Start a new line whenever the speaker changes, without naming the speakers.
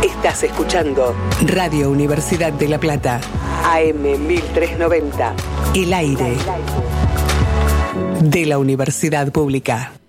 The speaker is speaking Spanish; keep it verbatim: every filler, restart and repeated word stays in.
Estás escuchando Radio Universidad de La Plata, A M mil trescientos noventa, el aire de la Universidad Pública.